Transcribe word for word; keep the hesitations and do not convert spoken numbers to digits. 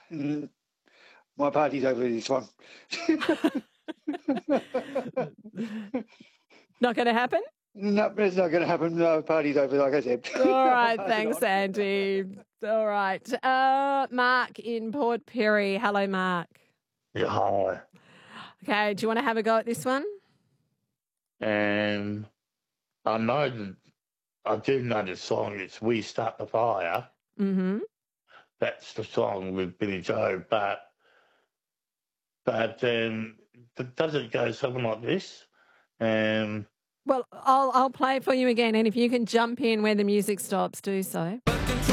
Mm, my party's over this one. Not going to happen? No, it's not going to happen. No, party's over, like I said. All right, Pass it thanks, on. Andy. All right. Uh, Mark in Port Pirie. Hello, Mark. Yeah, hi. Okay, do you want to have a go at this one? And I know that I do know the song. It's "We Start the Fire." Mm-hmm. That's the song with Billy Joe, but but um, it doesn't go something like this. Um, Well, I'll I'll play it for you again, and if you can jump in where the music stops, do so.